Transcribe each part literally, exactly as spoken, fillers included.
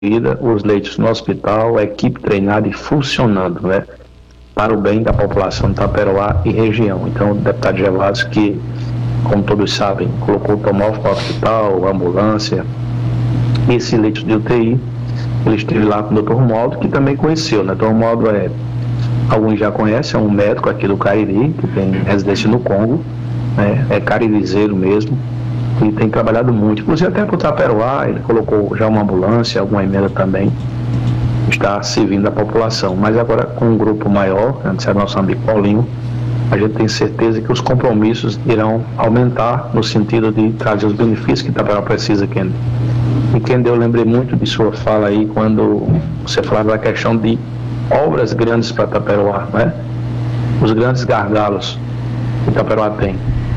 os leitos no hospital, a equipe treinada e funcionando, né, para o bem da população de Itaperoá e região. Então, o deputado Gervásio, que, como todos sabem, colocou o tomóvel para o hospital, ambulância, esse leito de U T I, ele esteve lá com o doutor Romualdo, que também conheceu, né? O doutor Romualdo é, alguns já conhecem, é um médico aqui do Cariri, que tem residência no Congo, né? É caririzeiro mesmo, e tem trabalhado muito, inclusive até para o Itaperoá, ele colocou já uma ambulância, alguma emenda também, está servindo a população. Mas agora com um grupo maior, antes era nosso amigo Paulinho, a gente tem certeza que os compromissos irão aumentar no sentido de trazer os benefícios que Itaperoá precisa, Kendi. E Kendi, eu lembrei muito de sua fala aí quando você falava da questão de obras grandes para Itaperoá, né? Os grandes gargalos que Itaperoá tem.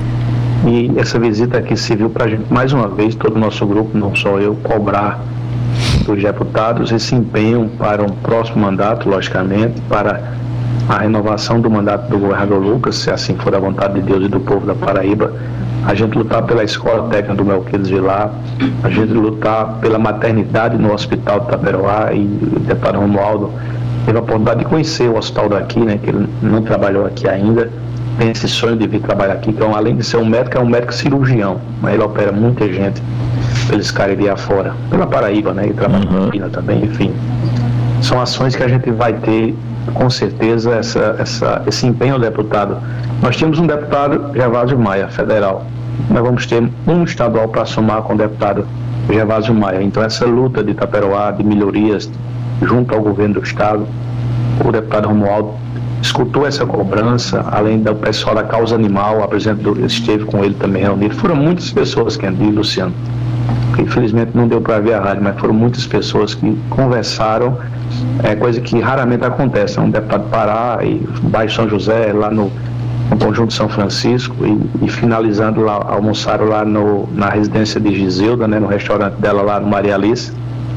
E essa visita aqui serviu para a gente, mais uma vez, todo o nosso grupo, não só eu, cobrar dos deputados esse empenho para um próximo mandato, logicamente, para a renovação do mandato do governador Lucas, se assim for a vontade de Deus e do povo da Paraíba, a gente lutar pela escola técnica do Melquiades Vilar, a gente lutar pela maternidade no hospital de Itaperoá, e o deputado Romualdo teve a oportunidade de conhecer o hospital daqui, né, que ele não trabalhou aqui ainda, tem esse sonho de vir trabalhar aqui, então além de ser um médico, é um médico cirurgião, mas ele opera muita gente pelos Cariri afora, pela Paraíba, né, e trabalha uhum. em Minas também, enfim. São ações que a gente vai ter, com certeza, essa, essa, esse empenho, deputado. Nós tínhamos um deputado, Gervásio Maia, federal, nós vamos ter um estadual para somar com o deputado Gervásio Maia, então essa luta de Itaperoá, de melhorias junto ao governo do estado, o deputado Romualdo escutou essa cobrança, além do pessoal da causa animal, a presidente esteve com ele também reunido. Foram muitas pessoas, Kendi e Luciano, que infelizmente não deu para ver a rádio, mas foram muitas pessoas que conversaram, é coisa que raramente acontece. Um deputado Pará e bairro São José, lá no, no Conjunto São Francisco, e, e finalizando lá, almoçaram lá no, na residência de Giselda, né, no restaurante dela lá no Maria Alice,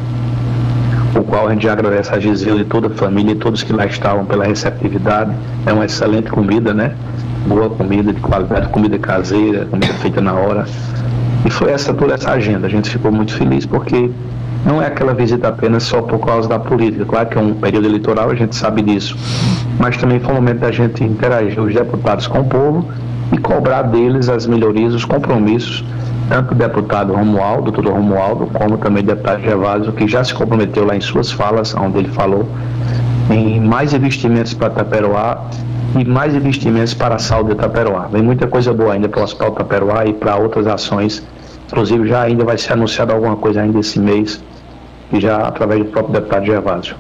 o qual a gente agradece a Giselda e toda a família e todos que lá estavam pela receptividade. É uma excelente comida, né? Boa comida, de qualidade, comida caseira, comida feita na hora. E foi essa toda essa agenda. A gente ficou muito feliz porque não é aquela visita apenas só por causa da política. Claro que é um período eleitoral, a gente sabe disso. Mas também foi um momento da gente interagir os deputados com o povo e cobrar deles as melhorias, os compromissos, tanto o deputado Romualdo, doutor Romualdo, como também o deputado Gervásio, que já se comprometeu lá em suas falas, onde ele falou em mais investimentos para Itaperoá e mais investimentos para a saúde de Itaperoá. Vem muita coisa boa ainda para o Hospital de Itaperoá e para outras ações. Inclusive já ainda vai ser anunciado alguma coisa ainda esse mês, e já através do próprio deputado Gervásio.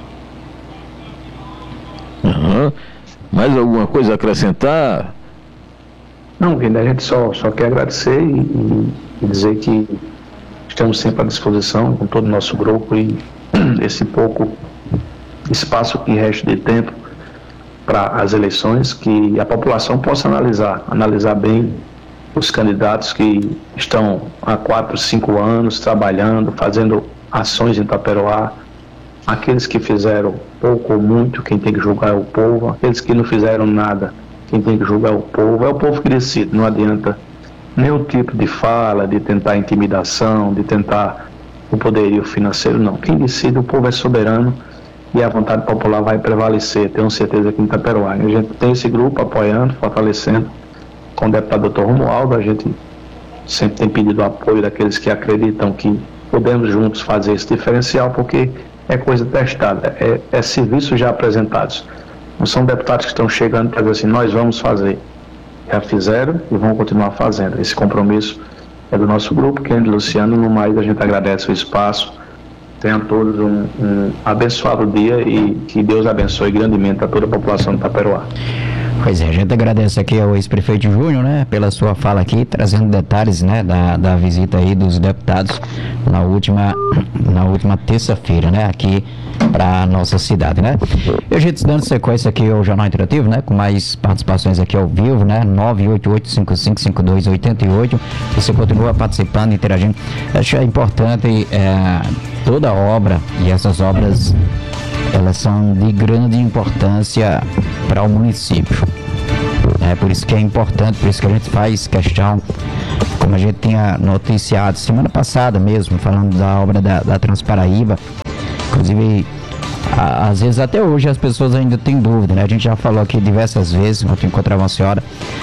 Uhum. Mais alguma coisa a acrescentar? Não, Guilherme, a gente só, só quer agradecer e, e dizer que estamos sempre à disposição com todo o nosso grupo, e esse pouco espaço que resta de tempo para as eleições, que a população possa analisar, analisar bem os candidatos que estão há quatro, cinco anos trabalhando, fazendo ações em Itaperoá, aqueles que fizeram pouco ou muito, quem tem que julgar é o povo, aqueles que não fizeram nada, quem tem que julgar é o povo, é o povo que decide, não adianta nenhum tipo de fala, de tentar intimidação, de tentar o poderio financeiro, não. Quem decide, o povo é soberano e a vontade popular vai prevalecer, tenho certeza que em Itaperoá. A gente tem esse grupo apoiando, fortalecendo, com o deputado doutor Romualdo, a gente sempre tem pedido o apoio daqueles que acreditam que podemos juntos fazer esse diferencial, porque é coisa testada, é, é serviços já apresentados. Não são deputados que estão chegando para dizer assim, nós vamos fazer. Já fizeram e vão continuar fazendo. Esse compromisso é do nosso grupo, Kendi, Luciano, no mais a gente agradece o espaço. Tenham todos um, um abençoado dia e que Deus abençoe grandemente a toda a população de Itaperoá. Pois é, a gente agradece aqui ao ex-prefeito Júnior, né, pela sua fala aqui, trazendo detalhes, né, da, da visita aí dos deputados na última, na última terça-feira, né, aqui para a nossa cidade, né. E a gente dando sequência aqui ao Jornal Interativo, né, com mais participações aqui ao vivo, né, nove oito oito, cinco cinco cinco dois oito oito, você continua participando, interagindo. Acho importante é, toda obra, e essas obras elas são de grande importância para o município. É por isso que é importante, por isso que a gente faz questão como a gente tinha noticiado semana passada mesmo, falando da obra da, da Transparaíba, inclusive, a, às vezes até hoje as pessoas ainda têm dúvida, né? A gente já falou aqui diversas vezes, ontem encontrava uma senhora,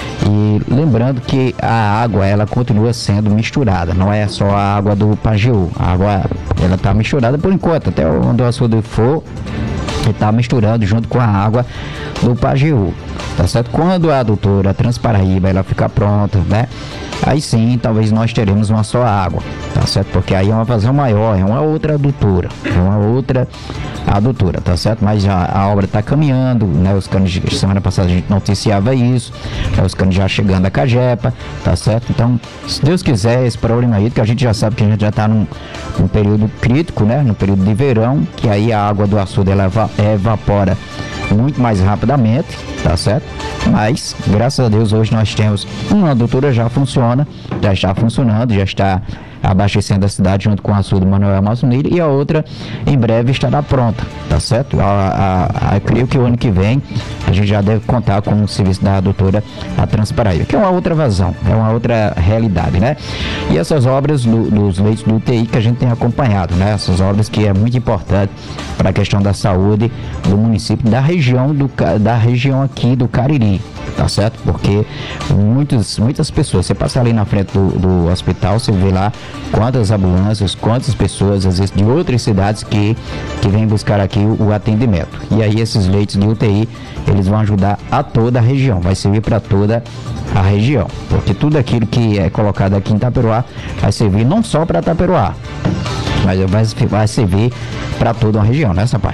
e lembrando que a água, ela continua sendo misturada, não é só a água do Pajeú, a água, ela está misturada por enquanto, até onde o açude for, ele está misturando junto com a água do Pajeú, tá certo? Quando a adutora Transparaíba, ela ficar pronta, né? Aí sim, talvez nós teremos uma só água, tá certo? Porque aí é uma vazão maior, é uma outra adutora, é uma outra adutora, tá certo? Mas a, a obra está caminhando, né? Os canos, semana passada a gente noticiava isso, né? Os canos já chegando a Cajepa, tá certo? Então, se Deus quiser, esse problema aí, que a gente já sabe que a gente já está num, num período crítico, né? No período de verão, que aí a água do açude, ela eva, evapora muito mais rapidamente, tá certo? Mas, graças a Deus, hoje nós temos uma adutora já funciona, já está funcionando, já está abastecendo a cidade junto com a açude Manuel Amazonilha, e a outra em breve estará pronta, tá certo? A, a, a, eu creio que o ano que vem a gente já deve contar com o serviço da adutora a Transparaíba, que é uma outra vazão, é uma outra realidade, né? E essas obras do, dos leitos do U T I que a gente tem acompanhado, né? Essas obras que é muito importante para a questão da saúde do município, da região, do, da região aqui do Cariri, tá certo? Porque muitos, muitas pessoas, você passa ali na frente do, do hospital, você vê lá quantas ambulâncias, quantas pessoas, às vezes de outras cidades que, que vêm buscar aqui o, o atendimento. E aí esses leitos de U T I, eles vão ajudar a toda a região, vai servir para toda a região, porque tudo aquilo que é colocado aqui em Itaperoá vai servir não só para Itaperoá, mas vai, vai servir para toda a região, né, Sampaio?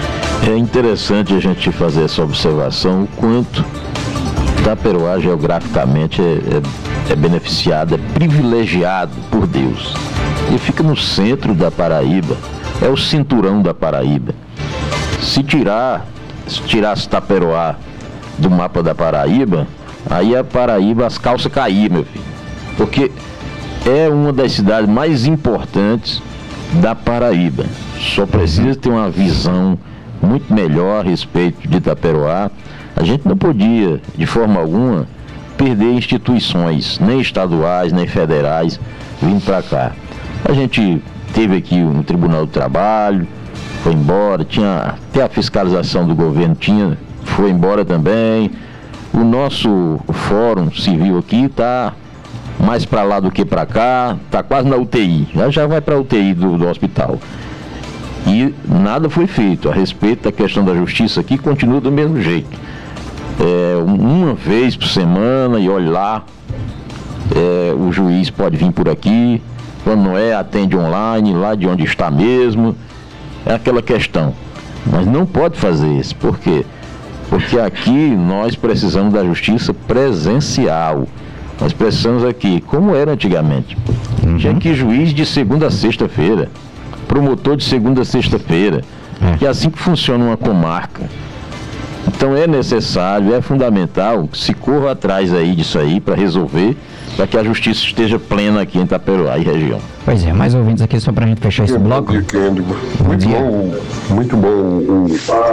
É interessante a gente fazer essa observação, o quanto Itaperoá geograficamente é, é, é beneficiado, é privilegiado por Deus. E fica no centro da Paraíba, é o cinturão da Paraíba. Se tirar, se tirasse Itaperoá do mapa da Paraíba, aí a Paraíba, as calças caíam, meu filho. Porque é uma das cidades mais importantes da Paraíba. Só precisa ter uma visão muito melhor a respeito de Itaperoá. A gente não podia, de forma alguma, perder instituições, nem estaduais, nem federais, vindo para cá. A gente teve aqui um Tribunal do Trabalho, foi embora, tinha até a fiscalização do governo, tinha, foi embora também. O nosso fórum civil aqui está mais para lá do que para cá, está quase na U T I, já, já vai para a U T I do, do hospital. E nada foi feito a respeito da questão da justiça aqui, continua do mesmo jeito. É, uma vez por semana, e olha lá, é, o juiz pode vir por aqui, quando não é, atende online, lá de onde está mesmo, é aquela questão. Mas não pode fazer isso, por quê? Porque aqui nós precisamos da justiça presencial, nós precisamos aqui, como era antigamente, uhum. Tinha aqui juiz de segunda a sexta-feira, promotor de segunda a sexta-feira, é. Que é assim que funciona uma comarca. Então é necessário, é fundamental que se corra atrás aí disso aí para resolver, para que a justiça esteja plena aqui em Itaperoá e região. Pois é, mais ouvintes aqui só para a gente fechar esse bloco. Bom dia, Kêndigo. Muito dia. bom, muito bom o,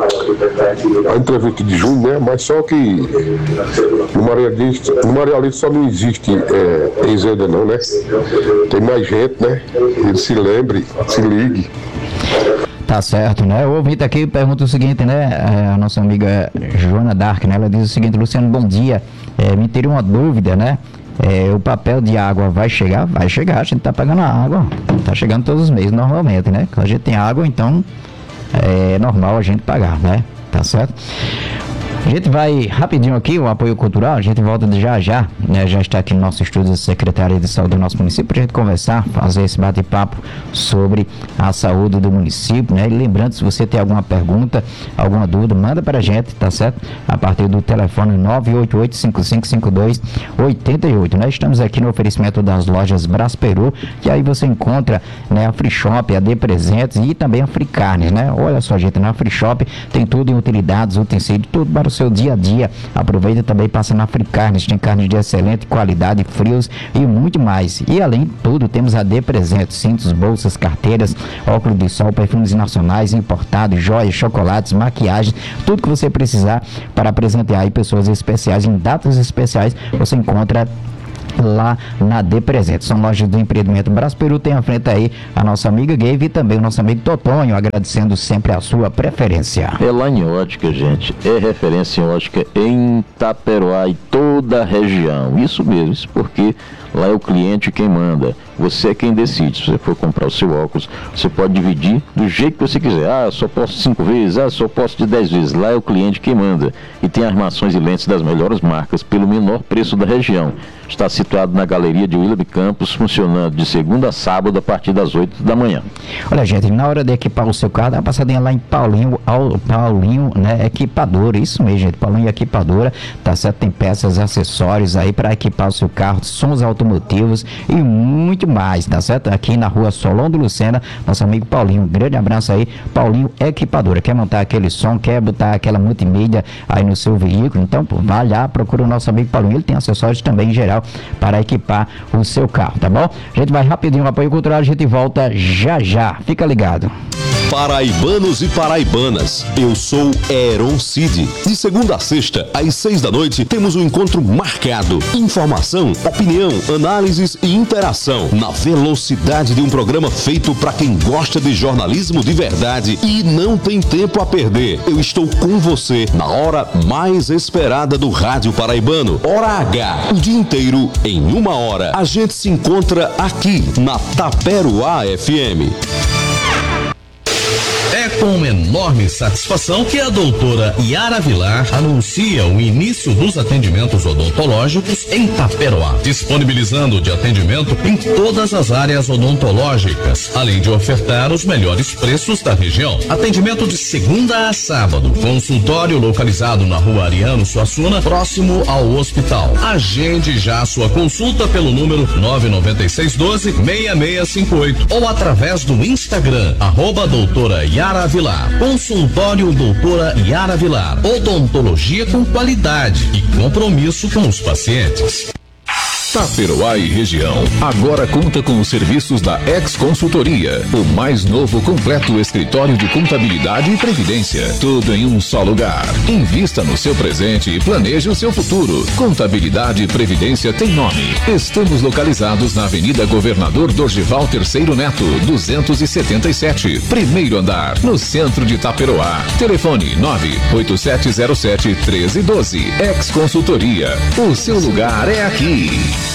a entrevista de Júnior, né? Mas só que no Marialista, no Marialista só não existe é, ex-Eda não, né? Tem mais gente, né? Ele se lembre, se ligue. Tá certo, né? O ouvinte aqui pergunta o seguinte, né? A nossa amiga Joana Dark, né? Ela diz o seguinte: Luciano, bom dia. É, me teria uma dúvida, né? É, o papel de água vai chegar? Vai chegar, a gente tá pagando a água. Tá chegando todos os meses normalmente, né? Quando a gente tem água, então é normal a gente pagar, né? Tá certo? A gente vai rapidinho aqui, o apoio cultural, a gente volta de já já, né? Já está aqui no nosso estúdio a Secretaria de Saúde do nosso município, para a gente conversar, fazer esse bate-papo sobre a saúde do município, né? E lembrando, se você tem alguma pergunta, alguma dúvida, manda para a gente, tá certo? A partir do telefone nove oito oito, cinco cinco cinco dois, oito oito, né? Estamos aqui no oferecimento das lojas Brás Peru, que aí você encontra, né, a Free Shop, a D Presentes e também a Free Carnes, né? Olha só, gente, na Free Shop tem tudo em utilidades, utensílios, tudo para o seu dia a dia. Aproveita também, passa na Free Carnes, tem carnes de excelente qualidade, frios e muito mais. E além de tudo, temos a D Presentes, cintos, bolsas, carteiras, óculos de sol, perfumes nacionais, importados, joias, chocolates, maquiagem, tudo que você precisar para presentear aí pessoas especiais em datas especiais, você encontra lá na D Presente. São lojas do empreendimento Brás Peru, tem à frente aí a nossa amiga Gave e também o nosso amigo Totonho, agradecendo sempre a sua preferência. É lá em ótica, gente, é referência em ótica em Itaperoá e toda a região, isso mesmo, isso porque lá é o cliente quem manda, você é quem decide. Se você for comprar o seu óculos, você pode dividir do jeito que você quiser. Ah, só posso cinco vezes, ah, só posso de dez vezes. Lá é o cliente quem manda e tem armações e lentes das melhores marcas pelo menor preço da região. Está situado na galeria de William Campos, funcionando de segunda a sábado a partir das oito da manhã. Olha, gente, na hora de equipar o seu carro, dá uma passadinha lá em Paulinho, ao, Paulinho, né, Equipadora, isso mesmo, gente, Paulinho Equipadora, tá certo? Tem peças, acessórios aí para equipar o seu carro, sons automotivos e muito mais, tá certo? Aqui na rua Solon do Lucena, nosso amigo Paulinho, um grande abraço aí, Paulinho Equipadora. Quer montar aquele som, quer botar aquela multimídia aí no seu veículo, então pô, vai lá, procura o nosso amigo Paulinho, ele tem acessórios também em geral para equipar o seu carro, tá bom? A gente vai rapidinho, apoio cultural, a gente volta já já, fica ligado. Paraibanos e paraibanas, eu sou Heron Cid. De segunda a sexta, às seis da noite, temos um encontro marcado. Informação, opinião, análises e interação. Na velocidade de um programa feito para quem gosta de jornalismo de verdade e não tem tempo a perder. Eu estou com você na hora mais esperada do rádio paraibano. Hora H, o dia inteiro em uma hora. A gente se encontra aqui na Taperoá F M. É com enorme satisfação que a doutora Yara Vilar anuncia o início dos atendimentos odontológicos em Itaperoá, disponibilizando de atendimento em todas as áreas odontológicas, além de ofertar os melhores preços da região. Atendimento de segunda a sábado, consultório localizado na rua Ariano Suassuna, próximo ao hospital. Agende já sua consulta pelo número nove nove seis um dois, seis seis cinco oito ou através do Instagram, arroba doutora Yara Vilar. Consultório doutora Yara Vilar. Odontologia com qualidade e compromisso com os pacientes. Taperoá e região agora conta com os serviços da Ex Consultoria, o mais novo completo escritório de contabilidade e previdência, tudo em um só lugar. Invista no seu presente e planeje o seu futuro. Contabilidade e previdência tem nome. Estamos localizados na Avenida Governador Dorgival Terceiro Neto, duzentos e setenta e sete, primeiro andar, no centro de Taperoá. Telefone nove oito sete zero sete um três um dois. Ex Consultoria, o seu lugar é aqui.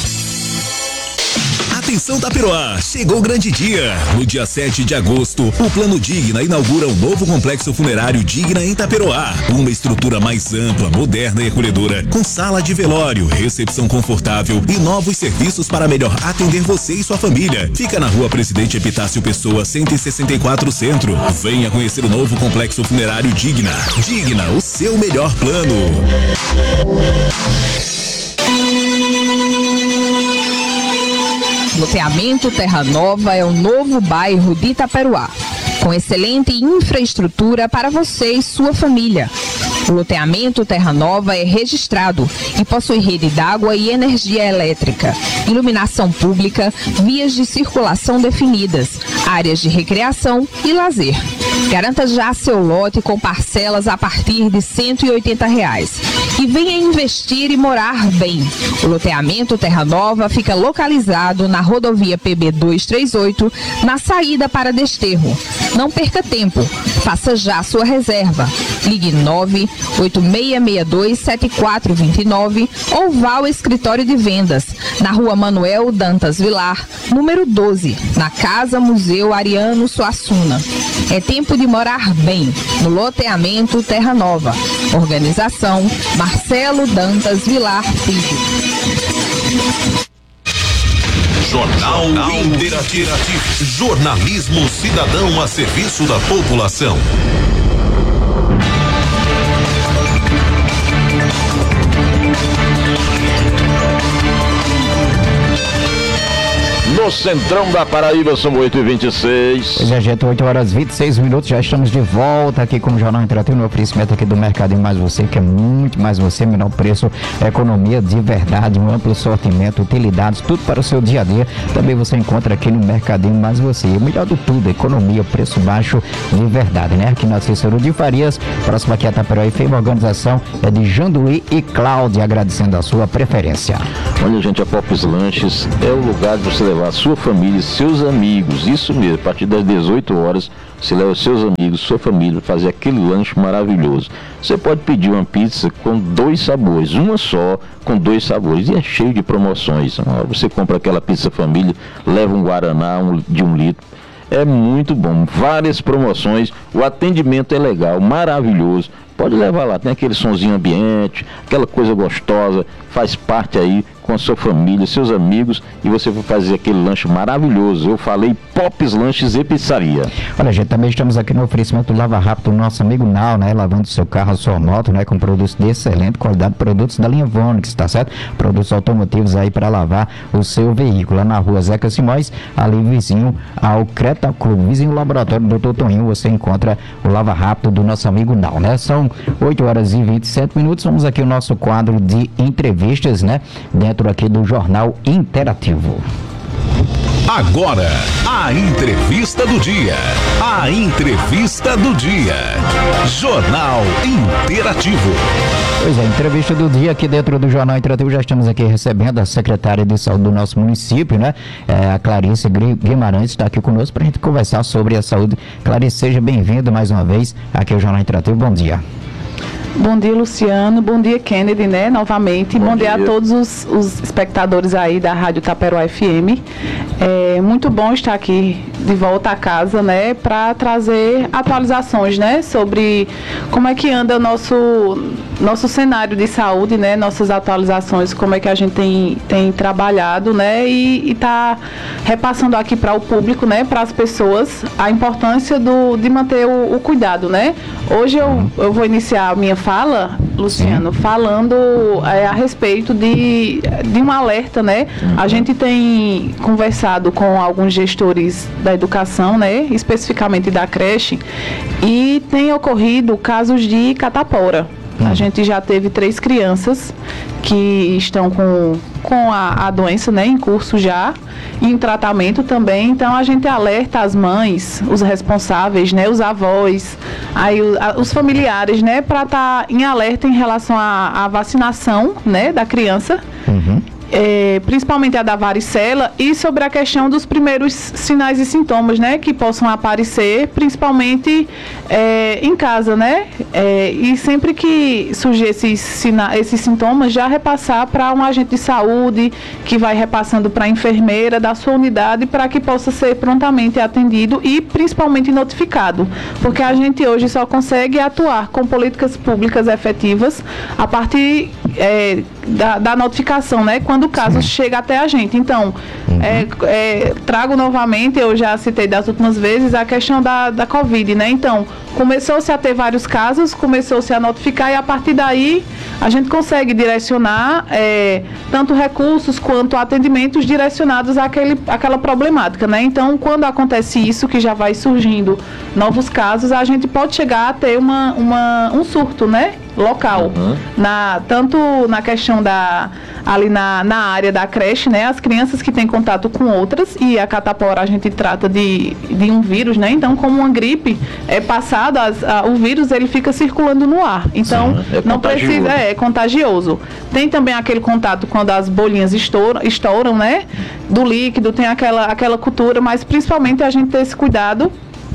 Atenção Taperoá, chegou o grande dia. No dia sete de agosto, o Plano Digna inaugura um novo complexo funerário Digna em Taperoá. Uma estrutura mais ampla, moderna e acolhedora, com sala de velório, recepção confortável e novos serviços para melhor atender você e sua família. Fica na rua Presidente Epitácio Pessoa, cento e sessenta e quatro Centro. Venha conhecer o novo complexo funerário Digna. Digna, o seu melhor plano. Loteamento Terra Nova é o novo bairro de Itaperoá, com excelente infraestrutura para você e sua família. O loteamento Terra Nova é registrado e possui rede d'água e energia elétrica, iluminação pública, vias de circulação definidas, áreas de recreação e lazer. Garanta já seu lote com parcelas a partir de cento e oitenta reais. E venha investir e morar bem. O loteamento Terra Nova fica localizado na rodovia P B duzentos e trinta e oito, na saída para Desterro. Não perca tempo, faça já sua reserva. Ligue nove oito seis seis dois sete quatro dois nove ou vá ao escritório de vendas, na rua Manuel Dantas Vilar, número doze, na Casa Museu Ariano Suassuna. É tempo de morar bem, no loteamento Terra Nova. Organização Marcelo Dantas Vilar Filho. Jornal, Jornal Interativo. Jornalismo cidadão a serviço da população. no centrão da Paraíba, são oito e vinte e seis. Pois é, gente, oito horas e vinte e seis minutos, já estamos de volta aqui com o Jornal Interativo, no oferecimento aqui do Mercadinho Mais Você, que é muito mais você, menor preço, economia de verdade, um amplo sortimento, utilidades, tudo para o seu dia a dia. Também você encontra aqui no Mercadinho Mais Você. O melhor de tudo, economia, preço baixo de verdade, né? Aqui na Cícero de Farias, próximo aqui a Itaperoá F M, a organização é de Janduí e Cláudia, agradecendo a sua preferência. Olha, gente, a Popes Lanches é o lugar de você levar a sua família e seus amigos, isso mesmo, a partir das dezoito horas, você leva os seus amigos, sua família, fazer aquele lanche maravilhoso. Você pode pedir uma pizza com dois sabores, uma só com dois sabores, e é cheio de promoções. Você compra aquela pizza família, leva um Guaraná um, de um litro, é muito bom, várias promoções, o atendimento é legal, maravilhoso. Pode levar lá, tem aquele sonzinho ambiente, aquela coisa gostosa, faz parte aí com a sua família, seus amigos, e você vai fazer aquele lanche maravilhoso. Eu falei Popes Lanches e Pizzaria. Olha, gente, também estamos aqui no oferecimento do Lava Rápido do nosso amigo Nau, né? Lavando seu carro, a sua moto, né? Com produtos de excelente qualidade, produtos da linha Vonix, tá certo? Produtos automotivos aí para lavar o seu veículo. Lá na rua Zeca Simões, ali vizinho ao Creta Clube, vizinho ao laboratório do doutor Toninho, você encontra o Lava Rápido do nosso amigo Nau, né? São oito horas e vinte e sete minutos, vamos aqui o nosso quadro de entrevistas, né? Dentro aqui do Jornal Interativo. Agora, a entrevista do dia. A entrevista do dia. Jornal Interativo. Pois é, entrevista do dia aqui dentro do Jornal Interativo. Já estamos aqui recebendo a secretária de saúde do nosso município, né? É, a Clarice Guimarães está aqui conosco para a gente conversar sobre a saúde. Clarice, seja bem-vinda mais uma vez aqui ao Jornal Interativo. Bom dia. Bom dia, Luciano. Bom dia, Kennedy, né? Novamente. Bom, bom dia. dia a todos os, os espectadores aí da Rádio Itaperoá F M. É muito bom estar aqui de volta a casa, né? Para trazer atualizações, né? Sobre como é que anda o nosso, nosso cenário de saúde, né? Nossas atualizações, como é que a gente tem, tem trabalhado, né? E está repassando aqui para o público, né? Para as pessoas, a importância do, de manter o, o cuidado, né? Hoje eu, eu vou iniciar a minha fala, Luciano, Sim. falando é, a respeito de, de um alerta, né? Uhum. A gente tem conversado com alguns gestores da educação, né? Especificamente da creche, e tem ocorrido casos de catapora. Uhum. A gente já teve três crianças que estão com, com a, a doença, né, em curso já, e em tratamento também. Então a gente alerta as mães, os responsáveis, né, os avós, aí o, a, os familiares, né, para estar tá em alerta em relação à vacinação, né, da criança. Uhum. É, principalmente a da varicela, e sobre a questão dos primeiros sinais e sintomas, né, que possam aparecer, principalmente é, em casa, né, é, e sempre que surgir esses, sina- esses sintomas, já repassar para um agente de saúde, que vai repassando para a enfermeira da sua unidade, para que possa ser prontamente atendido e principalmente notificado, porque a gente hoje só consegue atuar com políticas públicas efetivas a partir é, da, da notificação, né, quando o caso Sim. chega até a gente. Então, uhum. é, é, trago novamente, eu já citei das últimas vezes, a questão da, da Covid, né? Então, começou-se a ter vários casos, começou-se a notificar, e a partir daí a gente consegue direcionar é, tanto recursos quanto atendimentos direcionados àquele, àquela problemática, né? Então, quando acontece isso, que já vai surgindo novos casos, a gente pode chegar a ter uma, uma, um surto, né? Local, uhum. na, tanto na questão da, ali na, na área da creche, né, as crianças que têm contato com outras, e a catapora a gente trata de, de um vírus, né, então como uma gripe é passada, as, a, o vírus ele fica circulando no ar, então Sim, é não precisa, é, é contagioso. Tem também aquele contato quando as bolinhas estouram, estouram, né, do líquido, tem aquela, aquela cultura, mas principalmente a gente ter esse cuidado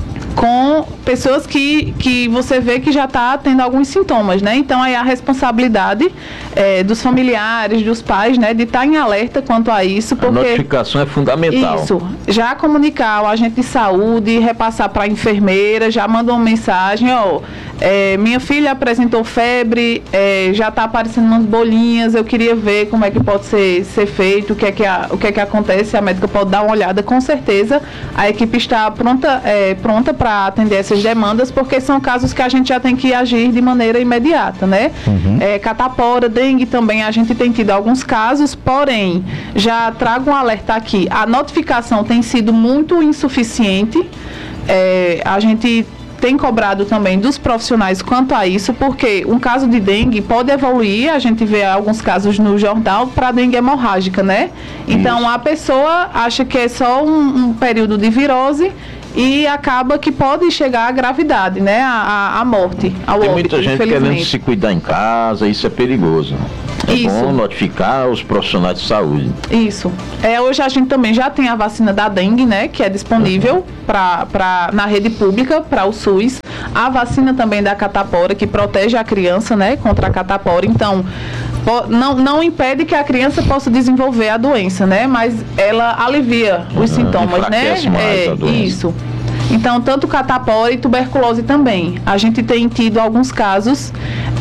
com pessoas que, que você vê que já está tendo alguns sintomas, né? Então, aí a responsabilidade é, dos familiares, dos pais, né? De estar tá em alerta quanto a isso, porque... A notificação é fundamental. Isso. Já comunicar ao agente de saúde, repassar para a enfermeira, já manda uma mensagem, ó, É, minha filha apresentou febre, é, já está aparecendo umas bolinhas, eu queria ver como é que pode ser, ser feito, o que, é que a, o que é que acontece, a médica pode dar uma olhada. Com certeza a equipe está pronta, é, pronta para atender essas demandas, porque são casos que a gente já tem que agir de maneira imediata, né? Uhum. É, catapora, dengue também, a gente tem tido alguns casos, porém, já trago um alerta aqui, a notificação tem sido muito insuficiente, é, a gente tem cobrado também dos profissionais quanto a isso, porque um caso de dengue pode evoluir, a gente vê alguns casos no jornal, para dengue hemorrágica, né? Então, isso. A pessoa acha que é só um, um período de virose e acaba que pode chegar à gravidade, né? A, a, a morte, ao Tem óbito, muita gente querendo se cuidar em casa, isso é perigoso. É Isso. bom notificar os profissionais de saúde. Isso. É, hoje a gente também já tem a vacina da dengue, né? Que é disponível uhum. pra, pra, na rede pública, para o SUS. A vacina também da catapora, que protege a criança, né? Contra a catapora. Então, não, não impede que a criança possa desenvolver a doença, né? Mas ela alivia os uhum. sintomas, né? É, isso. Então, tanto catapora e tuberculose também. A gente tem tido alguns casos...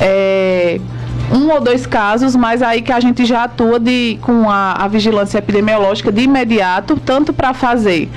É, um ou dois casos, mas aí que a gente já atua de, com a, a vigilância epidemiológica de imediato, tanto para fazer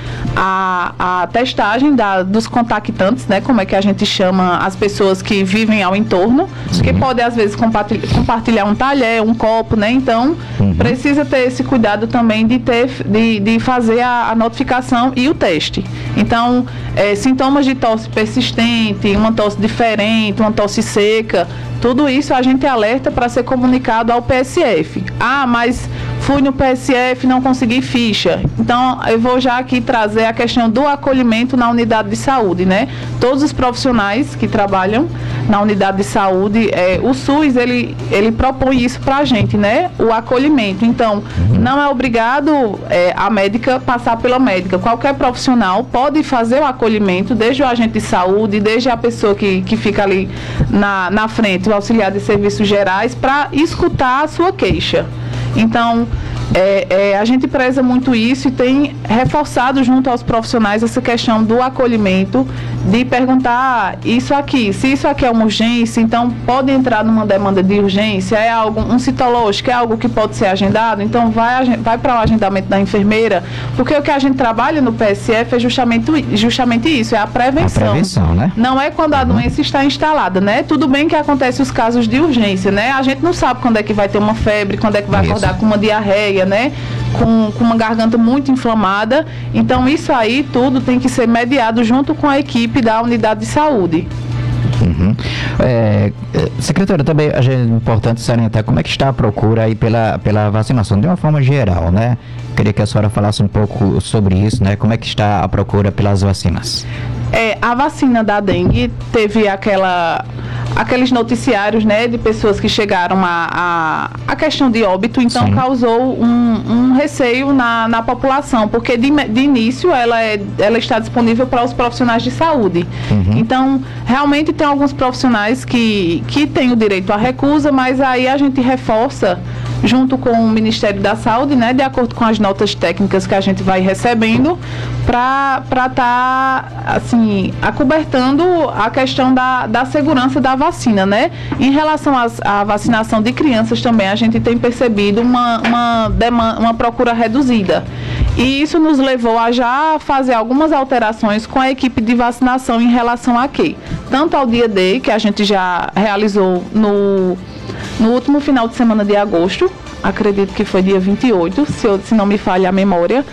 a, a testagem da, dos contactantes, né, como é que a gente chama as pessoas que vivem ao entorno, uhum. que podem às vezes compartilhar, compartilhar um talher, um copo, né, então uhum. precisa ter esse cuidado também de, ter, de, de fazer a, a notificação e o teste. Então, é, sintomas de tosse persistente, uma tosse diferente, uma tosse seca, tudo isso a gente alerta para ser comunicado ao P S F. Ah, mas fui no P S F, não consegui ficha. Então, eu vou já aqui trazer a questão do acolhimento na unidade de saúde, né? Todos os profissionais que trabalham na unidade de saúde, é, o SUS, ele, ele propõe isso para a gente, né? O acolhimento. Então, não é obrigado é, a médica passar pela médica. Qualquer profissional pode fazer o acolhimento, desde o agente de saúde, desde a pessoa que, que fica ali na, na frente, o auxiliar de serviços gerais, para escutar a sua queixa. Então, é, é, a gente preza muito isso e tem reforçado junto aos profissionais essa questão do acolhimento, de perguntar isso aqui, se isso aqui é uma urgência, então pode entrar numa demanda de urgência, é algo, um citológico, é algo que pode ser agendado, então vai, vai para o agendamento da enfermeira, porque o que a gente trabalha no P S F é justamente, justamente isso, é a prevenção. A prevenção, né? Não é quando a doença está instalada, né? Tudo bem que acontece os casos de urgência, né? A gente não sabe quando é que vai ter uma febre, quando é que vai isso. acordar com uma diarreia, né? Com, com uma garganta muito inflamada. Então, isso aí tudo tem que ser mediado junto com a equipe da unidade de saúde. Uhum. É, secretária, também é importante salientar como é que está a procura aí pela, pela vacinação, de uma forma geral, né? Queria que a senhora falasse um pouco sobre isso, né? Como é que está a procura pelas vacinas? É, a vacina da dengue teve aquela... aqueles noticiários, né, de pessoas que chegaram a, a, a questão de óbito, então Sim. causou um, um receio na, na população, porque de, de início ela, é, ela está disponível para os profissionais de saúde. Uhum. Então, realmente tem alguns profissionais que, que têm o direito à recusa, mas aí a gente reforça junto com o Ministério da Saúde, né, de acordo com as notas técnicas que a gente vai recebendo, para estar, tá, assim, acobertando a questão da, da segurança da vacina, né? Em relação às, à vacinação de crianças também, a gente tem percebido uma, uma, demanda, uma procura reduzida. E isso nos levou a já fazer algumas alterações com a equipe de vacinação em relação a quê? Tanto ao dia D, que a gente já realizou no... no último final de semana de agosto, acredito que foi dia vinte e oito, se, eu, se não me falha a memória,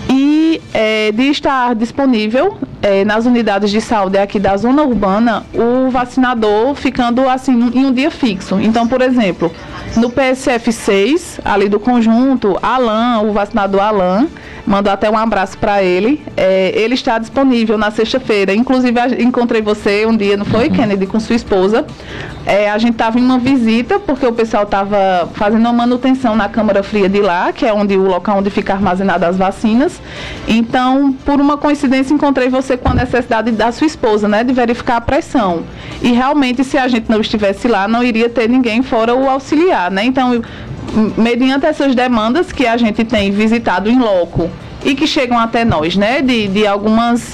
e é, de estar disponível é, nas unidades de saúde aqui da zona urbana, o vacinador ficando assim em um dia fixo. Então, por exemplo, no P S F seis, ali do conjunto, Alan, o vacinador Alan, mandou até um abraço para ele. É, ele está disponível na sexta-feira. Inclusive, a, encontrei você um dia, não foi, Kennedy, com sua esposa. É, a gente estava em uma visita, porque o pessoal estava fazendo uma manutenção na câmara fria de lá, que é onde o local onde fica armazenada as vacinas. Então, por uma coincidência, encontrei você com a necessidade da sua esposa, né, de verificar a pressão. E realmente, se a gente não estivesse lá, não iria ter ninguém fora o auxiliar, né? Então, mediante essas demandas que a gente tem visitado em loco e que chegam até nós, né, de, de algumas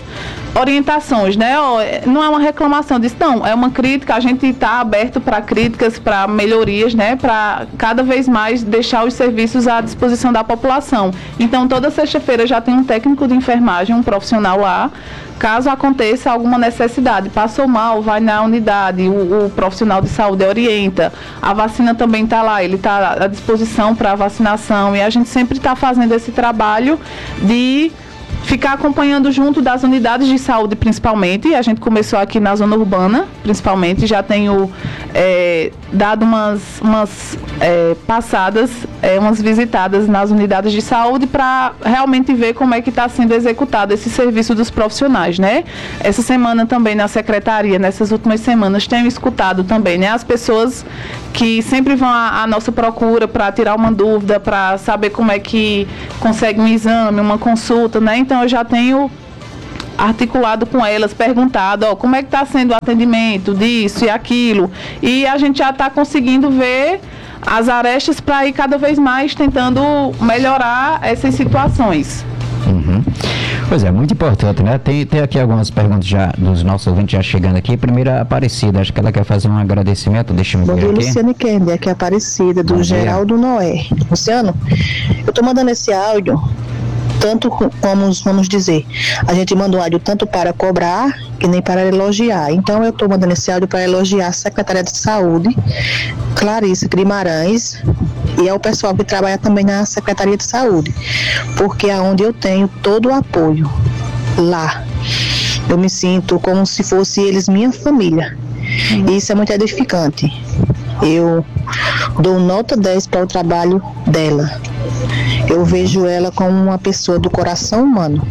orientações, né? Não é uma reclamação disso, não, é uma crítica. A gente está aberto para críticas, para melhorias, né? Para cada vez mais deixar os serviços à disposição da população. Então, toda sexta-feira já tem um técnico de enfermagem, um profissional lá. Caso aconteça alguma necessidade, passou mal, vai na unidade, o, o profissional de saúde orienta. A vacina também está lá, ele está à disposição para a vacinação. E a gente sempre está fazendo esse trabalho de ficar acompanhando junto das unidades de saúde, principalmente. A gente começou aqui na zona urbana, principalmente. Já tenho é, dado umas, umas é, passadas, é, umas visitadas nas unidades de saúde para realmente ver como é que está sendo executado esse serviço dos profissionais, né? Essa semana também na secretaria, nessas últimas semanas, tenho escutado também, né? As pessoas que sempre vão à, à nossa procura para tirar uma dúvida, para saber como é que consegue um exame, uma consulta, né? Então, eu já tenho articulado com elas, perguntado, ó, como é que está sendo o atendimento disso e aquilo. E a gente já está conseguindo ver as arestas para ir cada vez mais tentando melhorar essas situações. Uhum. Pois é, muito importante, né? Tem, tem aqui algumas perguntas já dos nossos ouvintes já chegando aqui. Primeiro, a Aparecida, acho que ela quer fazer um agradecimento, deixa eu ver aqui. Bom dia, Luciano Kennedy, aqui é a Aparecida, do Geraldo Noé. Luciano, eu estou mandando esse áudio, tanto como, vamos dizer, a gente manda um áudio tanto para cobrar, que nem para elogiar. Então, eu estou mandando esse áudio para elogiar a Secretaria de Saúde, Clarissa Guimarães, e ao pessoal que trabalha também na Secretaria de Saúde, porque é onde eu tenho todo o apoio lá. Eu me sinto como se fosse eles minha família. E isso é muito edificante. Eu dou nota dez para o trabalho dela. Eu vejo ela como uma pessoa do coração humano.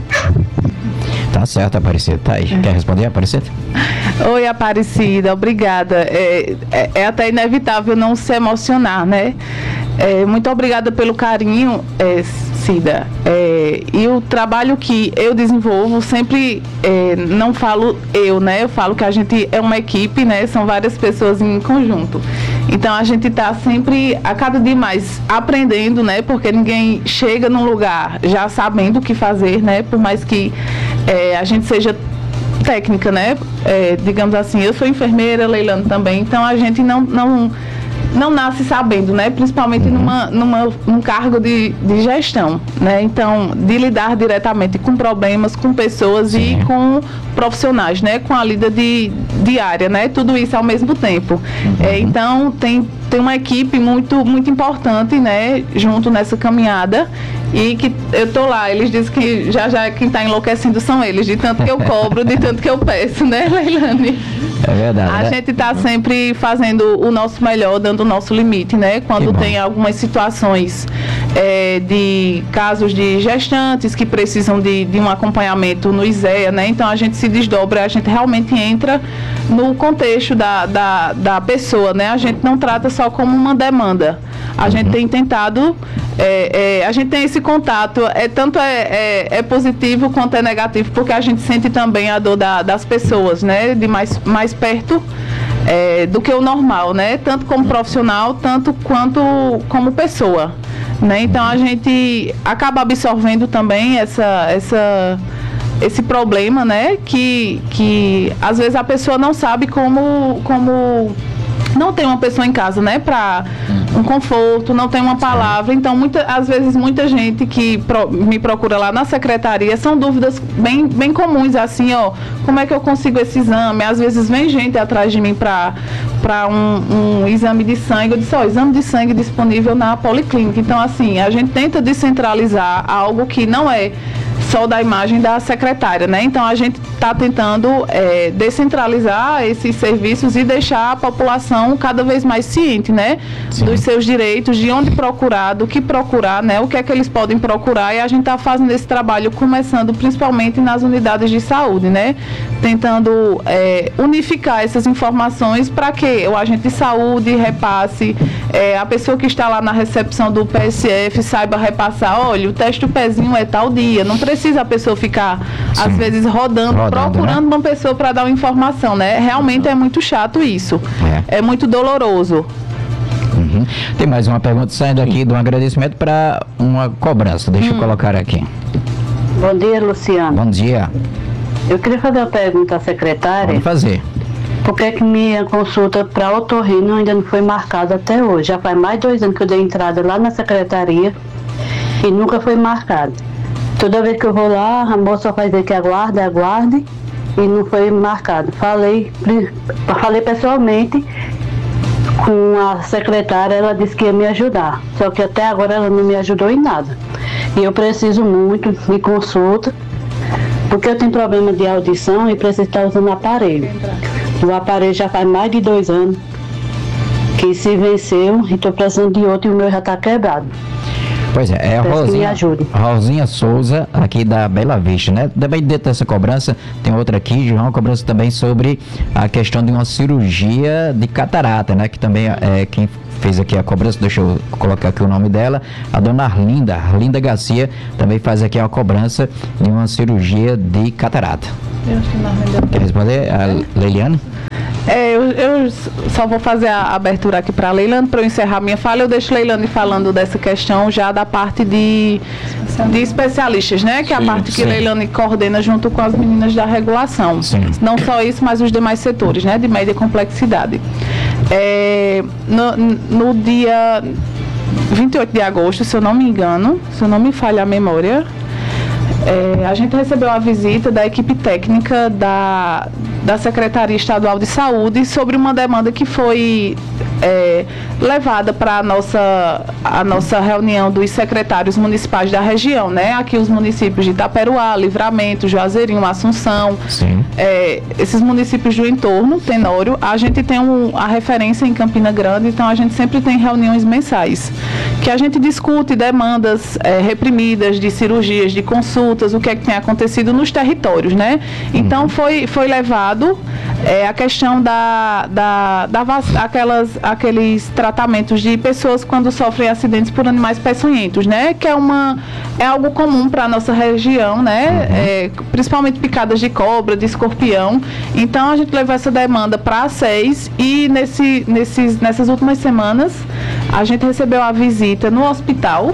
Tá certo, Aparecida. Tá aí. Quer responder, Aparecida? Oi, Aparecida. Obrigada. É, é, é até inevitável não se emocionar, né? É, muito obrigada pelo carinho, é, Cida. É, e o trabalho que eu desenvolvo, sempre é, não falo eu, né? Eu falo que a gente é uma equipe, né? São várias pessoas em conjunto. Então, a gente está sempre, a cada dia mais, aprendendo, né? Porque ninguém chega num lugar já sabendo o que fazer, né? Por mais que é, a gente seja técnica, né? É, digamos assim, eu sou enfermeira, Leilano também. Então, a gente não... não não nasce sabendo, né? Principalmente numa, numa, num cargo de, de gestão, né? Então, de lidar diretamente com problemas, com pessoas Sim. e com profissionais, né? Com a lida de, diária, né? Tudo isso ao mesmo tempo. Uhum. É, então, tem, tem uma equipe muito, muito importante, né? Junto nessa caminhada e que eu tô lá. Eles dizem que já já quem tá enlouquecendo são eles, de tanto que eu cobro, de tanto que eu peço, né, Leilane? É verdade. A né? gente tá sempre fazendo o nosso melhor, dando o nosso limite, né? Quando tem algumas situações é, de casos de gestantes que precisam de, de um acompanhamento no ISEA, né? Então a gente se desdobra, a gente realmente entra no contexto da, da, da pessoa, né? A gente não trata só como uma demanda. A uhum. gente tem tentado, é, é, a gente tem esse contato, é, tanto é, é, é positivo quanto é negativo, porque a gente sente também a dor da, das pessoas, né? De mais, mais perto é, do que o normal, né? Tanto como profissional, tanto quanto como pessoa, né? Então a gente acaba absorvendo também essa, essa, esse problema, né? Que, que às vezes a pessoa não sabe como, como não tem uma pessoa em casa, né? Para um conforto, não tem uma palavra. Então, muita, às vezes, muita gente que pro, me procura lá na secretaria, são dúvidas bem, bem comuns, assim, ó, como é que eu consigo esse exame? Às vezes vem gente atrás de mim para para um, um exame de sangue. Eu disse, ó, exame de sangue disponível na Policlínica. Então, assim, a gente tenta descentralizar algo que não é só da imagem da secretária, né? Então, a gente está tentando é, descentralizar esses serviços e deixar a população cada vez mais ciente, né? Sim. Dos seus direitos, de onde procurar, do que procurar, né? O que é que eles podem procurar, e a gente está fazendo esse trabalho começando principalmente nas unidades de saúde, né? Tentando é, unificar essas informações para que o agente de saúde repasse, é, a pessoa que está lá na recepção do P S F saiba repassar, olha, o teste do pezinho é tal dia, não precisa a pessoa ficar, Sim. às vezes, rodando, rodando procurando, né? Uma pessoa para dar uma informação, né? Realmente é muito chato isso, é, é muito doloroso. Uhum. Tem mais uma pergunta saindo aqui de um agradecimento para uma cobrança, deixa hum. eu colocar aqui. Bom dia, Luciano. Bom dia. Eu queria fazer uma pergunta à secretária. Pode fazer. Por que que minha consulta para otorrino ainda não foi marcada até hoje? Já faz mais de dois anos que eu dei entrada lá na secretaria e nunca foi marcada. Toda vez que eu vou lá, a moça vai dizer que aguarde, aguarde e não foi marcado. Falei, falei pessoalmente com a secretária, ela disse que ia me ajudar. Só que até agora ela não me ajudou em nada. E eu preciso muito de consulta, porque eu tenho problema de audição e preciso estar usando aparelho. O aparelho já faz mais de dois anos que se venceu e estou precisando de outro e o meu já está quebrado. Pois é, é a Rosinha, Rosinha Souza, aqui da Bela Vista, né? Também dentro dessa cobrança, tem outra aqui, João, uma cobrança também sobre a questão de uma cirurgia de catarata, né? Que também é quem fez aqui a cobrança, deixa eu colocar aqui o nome dela, a dona Arlinda, Arlinda Garcia, também faz aqui a cobrança de uma cirurgia de catarata. Quer responder, a Leiliane? É, eu, eu só vou fazer a abertura aqui para a Leilane, para eu encerrar minha fala. Eu deixo a Leilane falando dessa questão já da parte de, de especialistas, né? Que é a parte que a Leilane coordena junto com as meninas da regulação. Sim. Não só isso, mas os demais setores, né? De média complexidade. É, no, no dia vinte e oito de agosto, se eu não me engano, se eu não me falha a memória, É, a gente recebeu a visita da equipe técnica da, da Secretaria Estadual de Saúde sobre uma demanda que foi é, levada para a nossa, a nossa reunião dos secretários municipais da região, né? Aqui os municípios de Itaperuá, Livramento, Juazeirinho, Assunção, é, esses municípios do entorno, Tenório. A gente tem um, a referência em Campina Grande, então a gente sempre tem reuniões mensais, que a gente discute demandas é, reprimidas de cirurgias, de consultas, o que é que tem acontecido nos territórios, né? Então foi, foi levado é, a questão da, da, da aquelas, aqueles tratamentos de pessoas quando sofrem acidentes por animais peçonhentos, né? Que é, uma, é algo comum para a nossa região, né? Uhum. É, principalmente picadas de cobra, de escorpião. Então a gente levou essa demanda para a SES e nesse, nesses, nessas últimas semanas a gente recebeu a visita no hospital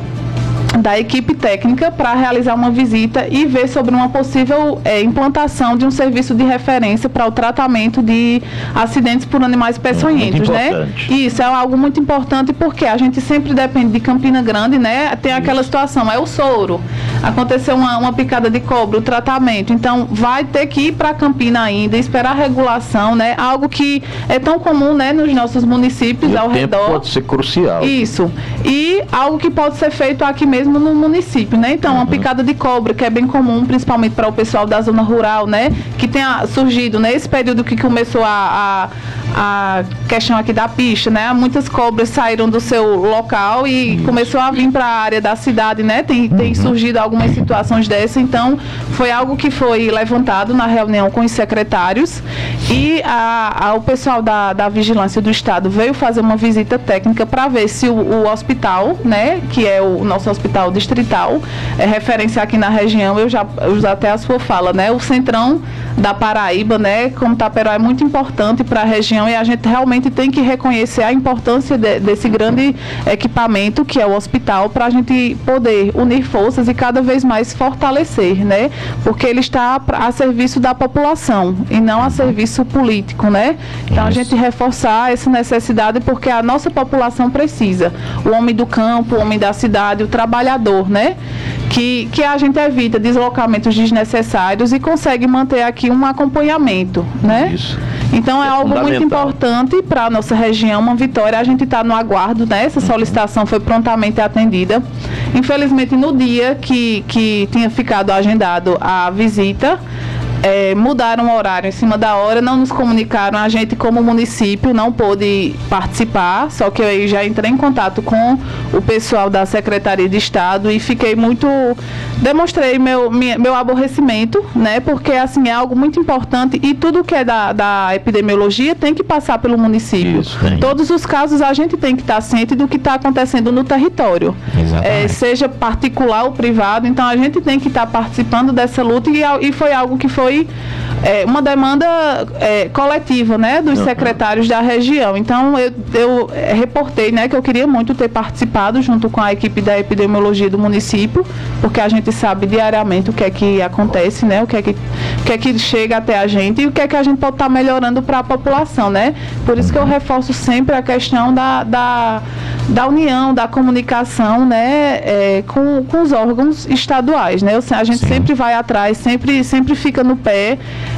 da equipe técnica para realizar uma visita e ver sobre uma possível é, implantação de um serviço de referência para o tratamento de acidentes por animais peçonhentos, né? Isso é algo muito importante porque a gente sempre depende de Campina Grande, né? Tem aquela situação, é o soro, aconteceu uma, uma picada de cobra, o tratamento, então vai ter que ir para Campina ainda, esperar a regulação, né? Algo que é tão comum, né, nos nossos municípios e ao redor. Pode ser crucial. Isso. E algo que pode ser feito aqui mesmo no município, né? Então, uhum. uma picada de cobra, que é bem comum, principalmente para o pessoal da zona rural, né? Que tenha surgido nesse período que começou a, a, a questão aqui da pista, né? Muitas cobras saíram do seu local e Isso. começou a vir para a área da cidade, né? Tem, tem uhum. surgido algumas situações dessas, então foi algo que foi levantado na reunião com os secretários e a, a, o pessoal da, da Vigilância do Estado veio fazer uma visita técnica para ver se o, o hospital, né? Que é o nosso hospital distrital, é referência aqui na região, eu já uso até a sua fala, né? O Centrão da Paraíba, né? Como Itaperuá é muito importante para a região e a gente realmente tem que reconhecer a importância de, desse grande equipamento que é o hospital para a gente poder unir forças e cada vez mais fortalecer, né? Porque ele está a serviço da população e não a serviço político, né? Então a gente reforçar essa necessidade porque a nossa população precisa. O homem do campo, o homem da cidade, o trabalhador, né? Que, que a gente evita deslocamentos desnecessários e consegue manter aqui um acompanhamento, né? Isso. Então é, é algo muito importante para a nossa região, uma vitória. A gente está no aguardo, né? Essa solicitação foi prontamente atendida. Infelizmente, no dia que, que tinha ficado agendado a visita, É, mudaram o horário em cima da hora, não nos comunicaram, a gente como município não pôde participar, só que eu aí já entrei em contato com o pessoal da Secretaria de Estado e fiquei muito, demonstrei meu, minha, meu aborrecimento, né, porque assim é algo muito importante e tudo que é da, da epidemiologia tem que passar pelo município. Isso, todos os casos a gente tem que estar ciente do que está acontecendo no território, é, seja particular ou privado, então a gente tem que estar participando dessa luta e, e foi algo que foi é, uma demanda é, coletiva, né, dos uhum. secretários da região. Então, eu, eu reportei, né, que eu queria muito ter participado junto com a equipe da epidemiologia do município, porque a gente sabe diariamente o que é que acontece, né, o que é que, o que, é que chega até a gente e o que é que a gente pode estar melhorando para a população, né? Por isso que eu reforço sempre a questão da, da, da união, da comunicação, né, é, com, com os órgãos estaduais, né? A gente Sim. sempre vai atrás, sempre, sempre fica no pé,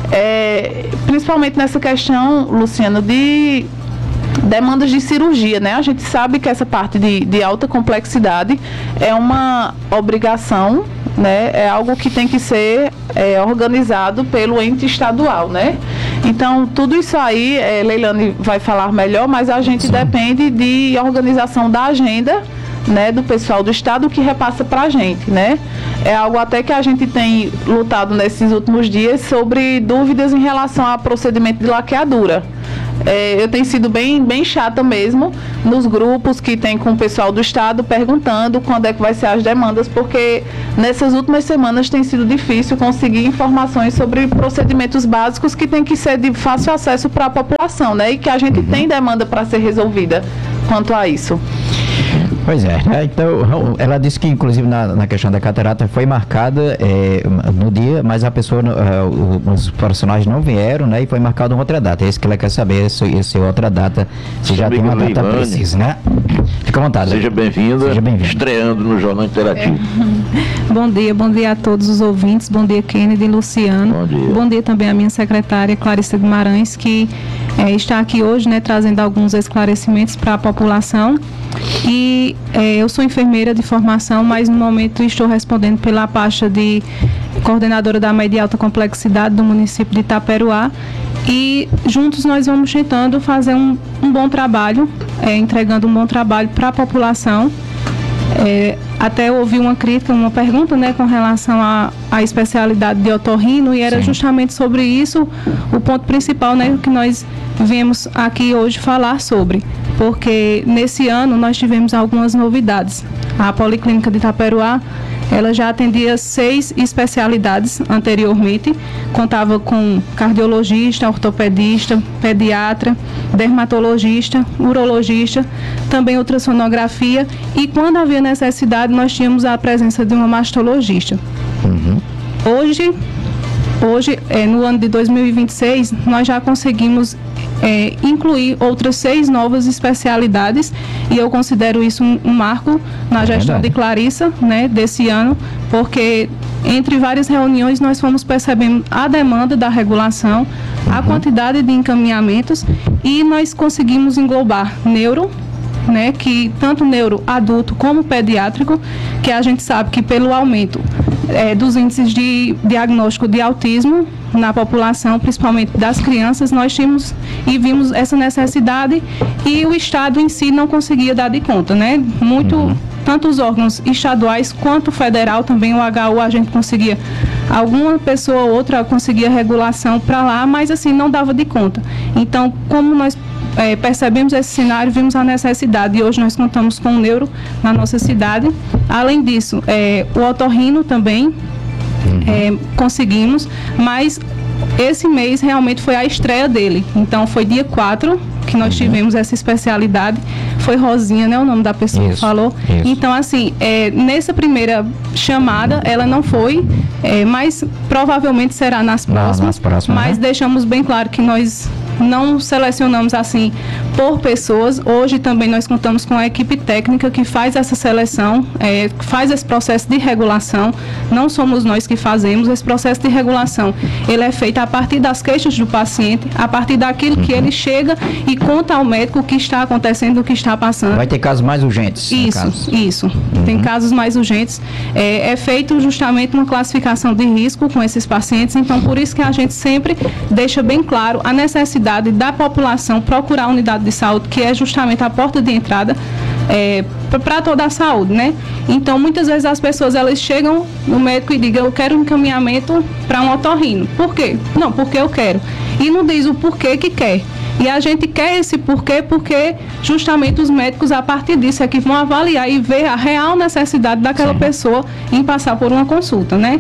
é, principalmente nessa questão, Luciano, de demandas de cirurgia, né? A gente sabe que essa parte de, de alta complexidade é uma obrigação, né? É algo que tem que ser é, organizado pelo ente estadual, né? Então, tudo isso aí, é, Leilane vai falar melhor, mas a gente Sim. depende de organização da agenda, né, do pessoal do estado que repassa para a gente, né? É algo até que a gente tem lutado nesses últimos dias sobre dúvidas em relação ao procedimento de laqueadura. É, eu tenho sido bem, bem chata mesmo nos grupos que tem com o pessoal do estado perguntando quando é que vai ser as demandas, porque nessas últimas semanas tem sido difícil conseguir informações sobre procedimentos básicos que tem que ser de fácil acesso para a população, né? E que a gente tem demanda para ser resolvida quanto a isso. Pois é, então ela disse que inclusive na, na questão da catarata foi marcada é, no dia, mas a pessoa, uh, os profissionais não vieram, né, e foi marcada uma outra data. É isso que ela quer saber, se, se outra data, se já tem uma data Leilane. precisa, né? Fica à vontade. Seja bem-vinda, Seja bem-vinda, estreando no Jornal Interativo. É. Bom dia, bom dia a todos os ouvintes, bom dia Kennedy e Luciano. Bom dia. Bom dia também à minha secretária Clarissa Guimarães, que é, está aqui hoje, né, trazendo alguns esclarecimentos para a população. E é, eu sou enfermeira de formação, mas no momento estou respondendo pela pasta de coordenadora da média e alta complexidade do município de Itaperuá. E juntos nós vamos tentando fazer um, um bom trabalho, é, entregando um bom trabalho para a população. É, até ouvi uma crítica, uma pergunta, né, com relação à, à especialidade de otorrino, e era Sim. justamente sobre isso o ponto principal, né, que nós viemos aqui hoje falar sobre, porque nesse ano nós tivemos algumas novidades. A Policlínica de Itaperuá, ela já atendia seis especialidades anteriormente, contava com cardiologista, ortopedista, pediatra, dermatologista, urologista, também ultrassonografia, e quando havia necessidade nós tínhamos a presença de uma mastologista. Uhum. Hoje, hoje é, no ano de dois mil e vinte e seis, nós já conseguimos É, incluir outras seis novas especialidades, e eu considero isso um, um marco na gestão é de Clarissa, né, desse ano, porque entre várias reuniões nós fomos percebendo a demanda da regulação, uhum. a quantidade de encaminhamentos, e nós conseguimos englobar neuro, né, que tanto neuro adulto como pediátrico, que a gente sabe que pelo aumento é, dos índices de diagnóstico de autismo na população, principalmente das crianças, nós tínhamos e vimos essa necessidade, e o Estado em si não conseguia dar de conta, né? Muito, uhum. tanto os órgãos estaduais quanto o federal, também o H U, a gente conseguia, alguma pessoa ou outra conseguia regulação para lá, mas assim, não dava de conta. Então, como nós É, percebemos esse cenário, vimos a necessidade, e hoje nós contamos com o neuro na nossa cidade. Além disso, é, o otorrino também uhum. é, conseguimos, mas esse mês realmente foi a estreia dele. Então foi dia quatro que nós uhum. tivemos essa especialidade. Foi Rosinha, né, o nome da pessoa isso, que falou. Isso. Então, assim, é, nessa primeira chamada, ela não foi, é, mas provavelmente será nas próximas. Não, nas próximas, mas né? Deixamos bem claro que nós não selecionamos assim por pessoas. Hoje também nós contamos com a equipe técnica que faz essa seleção, é, faz esse processo de regulação. Não somos nós que fazemos esse processo de regulação. Ele é feito a partir das queixas do paciente, a partir daquilo que ele chega e conta ao médico o que está acontecendo, o que está passando. Vai ter casos mais urgentes. Isso, isso. Uhum. Tem casos mais urgentes. É, é feito justamente uma classificação de risco com esses pacientes. Então, por isso que a gente sempre deixa bem claro a necessidade da população procurar a unidade de saúde, que é justamente a porta de entrada é, para toda a saúde, né? Então, muitas vezes as pessoas, elas chegam no médico e digam, eu quero um encaminhamento para um otorrino. Por quê? Não, porque eu quero. E não diz o porquê que quer. E a gente quer esse porquê porque justamente os médicos, a partir disso, é que vão avaliar e ver a real necessidade daquela Sim. pessoa em passar por uma consulta, né?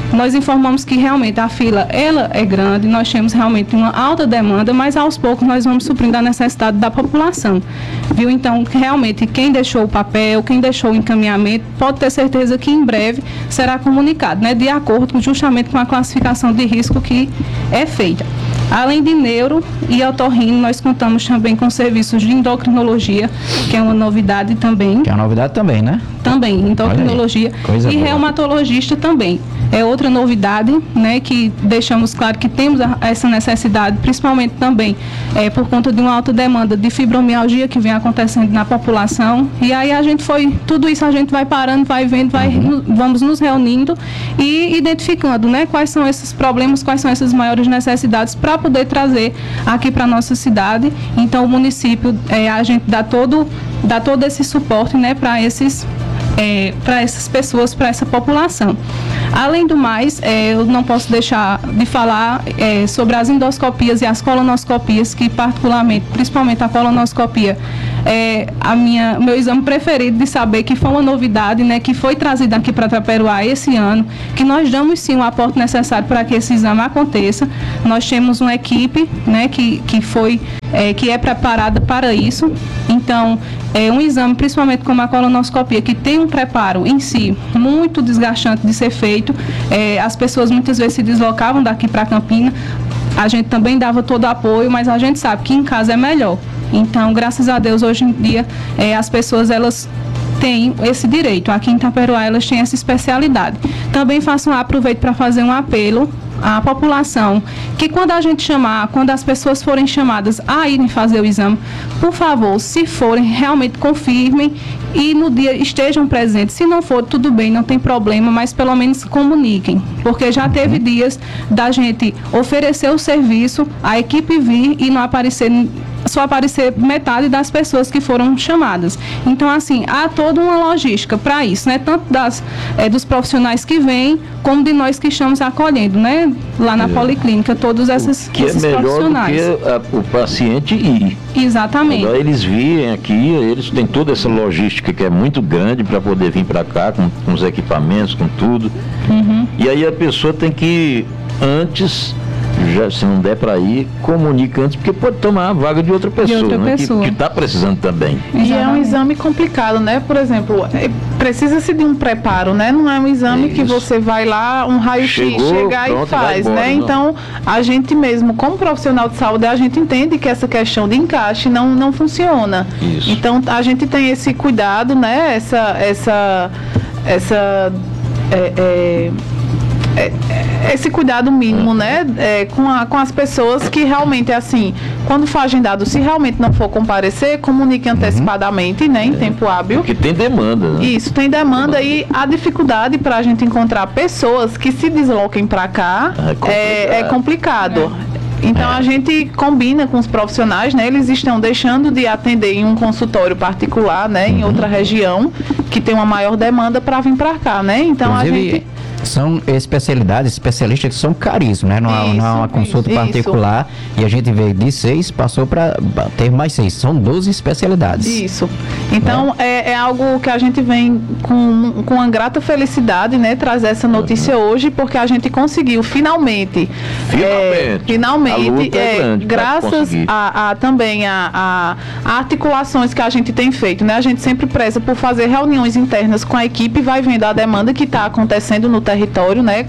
nós informamos que realmente a fila ela é grande, nós temos realmente uma alta demanda, mas aos poucos nós vamos suprindo a necessidade da população, viu? Então, realmente, quem deixou o papel, quem deixou o encaminhamento, pode ter certeza que em breve será comunicado, né, de acordo justamente com a classificação de risco que é feita. Além de neuro e otorrino, nós contamos também com serviços de endocrinologia, que é uma novidade também. Que é uma novidade também, né? Também, endocrinologia. E boa. Reumatologista também. É outra novidade, né, que deixamos claro que temos a, essa necessidade, principalmente também é, por conta de uma alta demanda de fibromialgia que vem acontecendo na população. E aí a gente foi, tudo isso a gente vai parando, vai vendo, vai, uhum. vamos nos reunindo e identificando, né, quais são esses problemas, quais são essas maiores necessidades para poder trazer aqui para a nossa cidade. Então o município, é, a gente dá todo, dá todo esse suporte, né, para esses É, para essas pessoas, para essa população. Além do mais, é, eu não posso deixar de falar é, sobre as endoscopias e as colonoscopias, que particularmente, principalmente a colonoscopia, é a minha, meu exame preferido de saber que foi uma novidade, né, que foi trazida aqui para Taperoá esse ano, que nós damos sim o aporte necessário para que esse exame aconteça. Nós temos uma equipe, né, que, que foi É, que é preparada para isso. Então, é um exame, principalmente como a colonoscopia, que tem um preparo em si muito desgastante de ser feito. É, as pessoas muitas vezes se deslocavam daqui para Campina. A gente também dava todo o apoio, mas a gente sabe que em casa é melhor. Então, graças a Deus, hoje em dia, é, as pessoas, elas têm esse direito. Aqui em Taperoá, elas têm essa especialidade. Também faço um aproveito para fazer um apelo à população, que quando a gente chamar, quando as pessoas forem chamadas a irem fazer o exame, por favor, se forem, realmente confirmem e no dia estejam presentes. Se não for, tudo bem, não tem problema, mas pelo menos comuniquem, porque já teve dias da gente oferecer o serviço, a equipe vir e não aparecer, só aparecer metade das pessoas que foram chamadas. Então, assim, há toda uma logística para isso, né? Tanto das, é, dos profissionais que vêm, como de nós que estamos acolhendo, né? Lá na é. Policlínica, todos esses, que esses é melhor profissionais. Do que a, o paciente ir. Exatamente. Quando eles virem aqui, eles têm toda essa logística que é muito grande para poder vir para cá com, com os equipamentos, com tudo. Uhum. E aí a pessoa tem que, antes, já, se não der para ir, comunica antes, porque pode tomar a vaga de outra pessoa, de outra né? pessoa. Que está precisando também. E é um exame complicado, né? Por exemplo, precisa-se de um preparo, né? Não é um exame é que você vai lá, um raio-x, chegar pronto, e faz, embora, né? Não. Então, a gente mesmo, como profissional de saúde, a gente entende que essa questão de encaixe não, não funciona. Isso. Então, a gente tem esse cuidado, né? Essa... essa, essa é, é, esse cuidado mínimo, né, é, com, a, com as pessoas que realmente, assim, quando for agendado, se realmente não for comparecer, comunique antecipadamente, né, em é, tempo hábil. Porque tem demanda, né? Isso, tem demanda, e a dificuldade para a gente encontrar pessoas que se desloquem para cá é complicado. É, é complicado. É. Então, a gente combina com os profissionais, né? Eles estão deixando de atender em um consultório particular, né? Em outra região, que tem uma maior demanda para vir para cá, né? Então, Inclusive, a gente... são especialidades, especialistas que são caríssimos, né? Não, isso, não é uma consulta isso. particular, e a gente veio de seis, passou para ter mais seis. São doze especialidades. Isso. Então, é, é algo que a gente vem com, com uma grata felicidade, né? Trazer essa notícia uhum. hoje, porque a gente conseguiu finalmente. Finalmente. É, finalmente. É é, graças a, a também a, a, a articulações que a gente tem feito, né? A gente sempre preza por fazer reuniões internas com a equipe, vai vendo a demanda que está acontecendo no território, né?